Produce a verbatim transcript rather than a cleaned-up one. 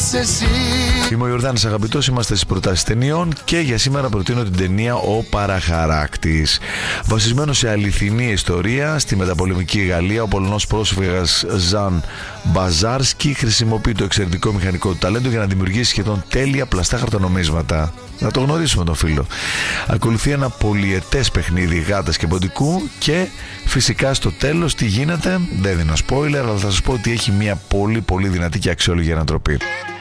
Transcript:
εσύ. Είμαι ο Ιορδάνης Αγαπητός, είμαστε στις προτάσεις ταινιών και για σήμερα προτείνω την ταινία Ο Παραχαράκτης. Βασισμένο σε αληθινή ιστορία, στη μεταπολεμική Γαλλία, ο Πολωνός πρόσφυγας Ζαν Μπαζάρσκι χρησιμοποιεί το εξαιρετικό μηχανικό του ταλέντο για να δημιουργήσει σχεδόν τέλεια πλαστά χαρτονομίσματα. Να το γνωρίσουμε τον φίλο. Ακολουθεί ένα πολυετές παιχνίδι γάτας και ποντικού και φυσικά στο τέλος τι γίνεται, δεν δίνω spoiler, αλλά θα σας πω ότι έχει μια πολύ πολύ δυνατή και αξιόλογη ανατροπή.